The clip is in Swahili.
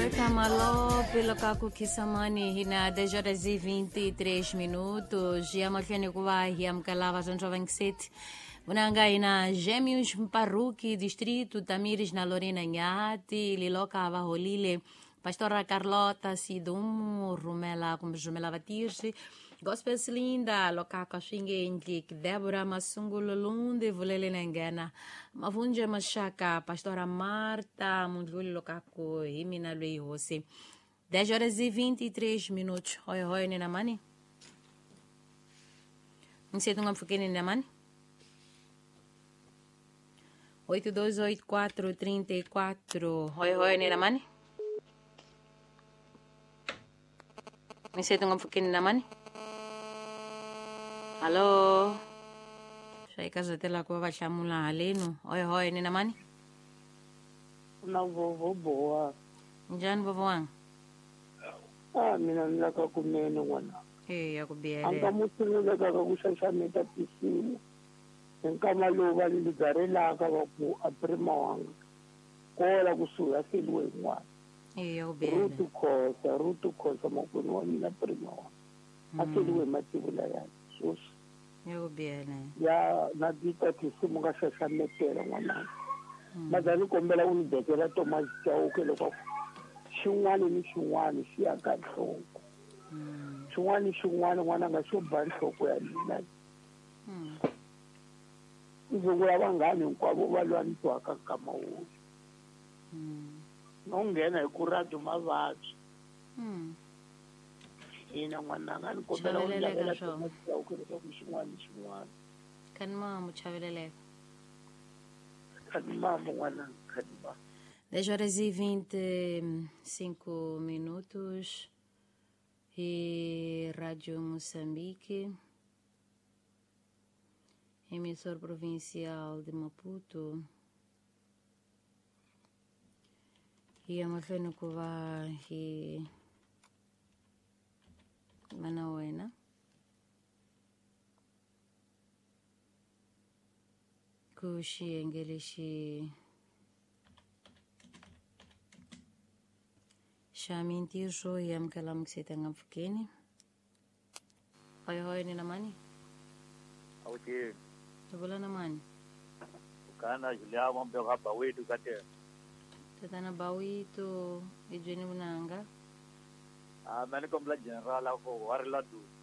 Roberta Malo, pelo Caco Kissamani, hina 10 horas e 23 minutos. E a Marlene Kuwahi, a Mkalava, São Jovem Sete. Unanga ina Gêmeos Mparuki, Distrito, Tamires na Lorena Nhati, Liloca Abaholile, Pastora Carlota Sidumu, Rumela, como Jumela Batirse. Gospel Linda, Lokaka Xingendik, Débora Massungulo Lunde, Vulele Nengena, Mavunja Machaka, Pastora Marta, Mundluli Lokako, Himina Lui Rossi. 10 horas e 23 minutos. Oi, oi, Nina Mani. Não sei se você Nina Mani. 828434. Oi, oi, Nina Mani. Não sei se você Nina Mani. Alô? Sai casa tela kwa bashamula halenu. Oi hoi ni namani? Na vovo boa. Njani vovo wangu? Mina nilaka kumene wana. Yakubiyele. Anga musulule kaka kushashameta tisimu. Nkama luva liligarelaka waku aprima wanga. Kola kusuya silwe mwana. Yakubiyele. Rutu kosa makwini wa mina prima wanga. Asiliwe matibula ya susu. Yakubiyele. Ya nadita tisimu kashashametela mwana. Madani kombela unibekela Thomas Chauke loko xin'wana ni xin'wana xi ya ka nhloko xin'wana ni xin'wana n'wana nga xo ba nhloko ya mina ndzungula vanghani hinkwavo va lwanisiwaka nkama wun'we no nghena hi ku rado mavabyi ina n'wananga ni kombela unibekela Thomas Chauke loko xin'wana ni xin'wana Kanima muchaveleleka. Kanimambo n'wananga kanimambo 10 horas e 25 minutos. E Rádio Moçambique, emissor provincial de Maputo. E a Mafena Kuva e Manauena. Kushi Engelishi. Shaminti jo yam kalam ksitanga fukeni. Hoi hoi ni namani. Okay. Tubula namani. Kana Julia mambe hapa wetu kate. Tatana bawi to ijeni unanga. Mani kombla general ako warladu.